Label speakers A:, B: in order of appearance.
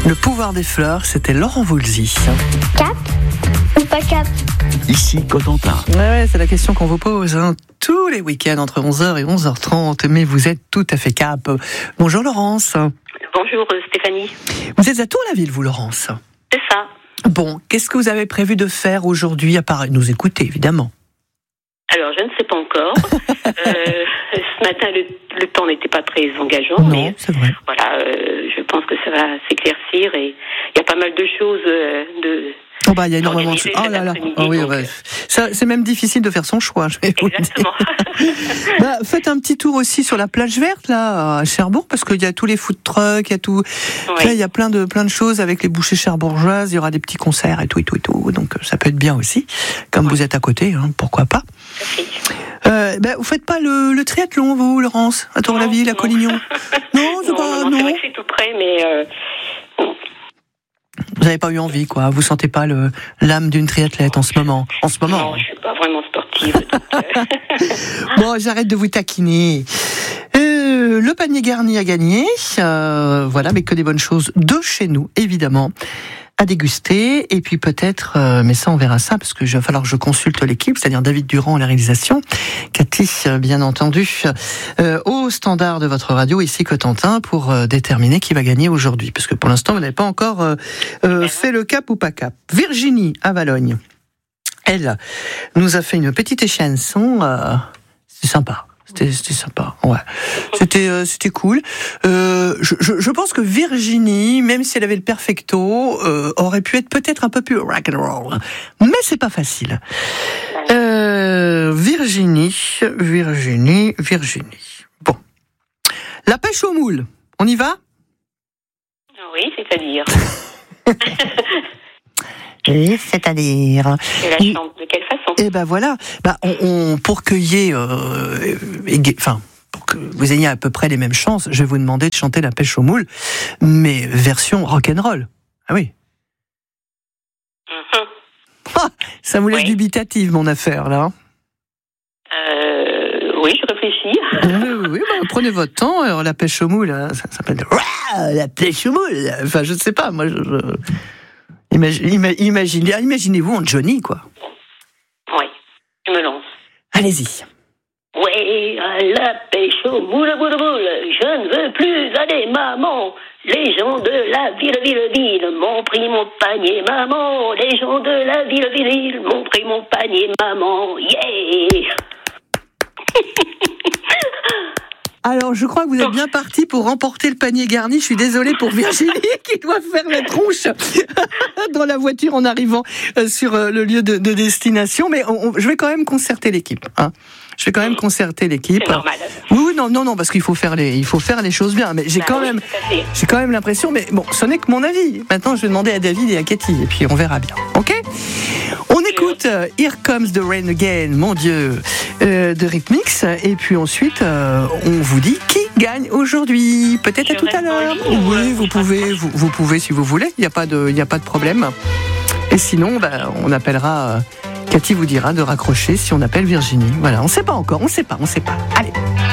A: Le pouvoir des fleurs, c'était Laurent Voulzy.
B: Cap ou pas cap?
C: Ici, Cotentin.
A: Ouais, c'est la question qu'on vous pose tous les week-ends entre 11h et 11h30, mais vous êtes tout à fait cap. Bonjour Laurence.
D: Bonjour Stéphanie.
A: Vous êtes à Tour-la-Ville, vous Laurence?
D: C'est ça.
A: Bon, qu'est-ce que vous avez prévu de faire aujourd'hui, à part nous écouter évidemment?
D: Alors, je ne sais pas encore. Ce matin, le temps n'était pas très engageant.
A: Non,
D: mais
A: c'est vrai.
D: Voilà, je pense que ça va s'éclaircir et il y a pas mal de choses
A: Oh bah, il y a énormément de choses. Oh là là. Oh oui, ouais. Ça, c'est même difficile de faire son choix, je vais vous le dire.
D: Exactement.
A: Bah, faites un petit tour aussi sur la plage verte, là, à Cherbourg, parce qu'il y a tous les food trucks, il y a tout.
D: Oui.
A: Là, il y a plein de choses avec les bouchées cherbourgeoises, il y aura des petits concerts et tout. Donc, ça peut être bien aussi. Comme vous êtes à côté, pourquoi pas. Vous faites pas le triathlon, vous, Laurence, à Tour-la-Ville, à Collignon? Non, c'est pas,
D: c'est vrai que c'est tout près, mais
A: Vous n'avez pas eu envie, quoi. Vous sentez pas l'âme d'une triathlète en ce moment.
D: non, je suis pas vraiment sportive. Donc,
A: Bon, j'arrête de vous taquiner. Le panier garni a gagné. Voilà, mais que des bonnes choses de chez nous, évidemment, à déguster. Et puis peut-être, mais ça on verra ça, parce que va falloir que je consulte l'équipe, c'est-à-dire David Durand à la réalisation, Cathy, bien entendu, au standard de votre radio, ici Cotentin, pour déterminer qui va gagner aujourd'hui. Parce que pour l'instant, vous n'avez pas encore fait le cap ou pas cap. Virginie, à Valogne, elle nous a fait une petite chanson. C'est sympa. C'était sympa, ouais. C'était cool. Je pense que Virginie, même si elle avait le perfecto, aurait pu être peut-être un peu plus rock'n'roll. Mais c'est pas facile. Virginie. Bon. La pêche au moule. On y va?
D: oui, c'est-à-dire.
A: Et c'est-à-dire.
D: Et la chante de quelle façon?
A: Et ben voilà. Pour qu'il y ait, pour que vous ayez à peu près les mêmes chances, je vais vous demander de chanter la pêche au moule, mais version rock'n'roll. Ah oui. Ça vous laisse dubitative, mon affaire, là.
D: Oui, je réfléchis.
A: Oui, prenez votre temps. Alors, la pêche au moule, ça s'appelle la pêche au moule. Enfin, je ne sais pas, moi, Imaginez-vous en Johnny, quoi.
D: Oui, je me lance.
A: Allez-y.
D: Ouais, à la pêche au moule, je ne veux plus aller, maman. Les gens de la ville m'ont pris mon panier, maman. Les gens de la ville m'ont pris mon panier, maman. Yeah.
A: Alors, je crois que vous êtes bien parti pour remporter le panier garni. Je suis désolée pour Virginie qui doit faire la tronche dans la voiture en arrivant sur le lieu de destination. Mais je vais quand même concerter l'équipe. Je vais quand même concerter l'équipe.
D: C'est normal.
A: Oui, non, parce qu'il faut faire les choses bien. Mais j'ai quand même l'impression. Mais bon, ce n'est que mon avis. Maintenant, je vais demander à David et à Cathy, et puis on verra bien. Ok? On écoute Here Comes the Rain Again, mon Dieu, de Rhythmix, et puis ensuite on vous dit qui gagne aujourd'hui. Peut-être à tout à l'heure. Oui, vous pouvez si vous voulez. Il y a pas de problème. Et sinon, on appellera. Cathy vous dira de raccrocher si on appelle Virginie. Voilà, on ne sait pas encore, on ne sait pas. Allez.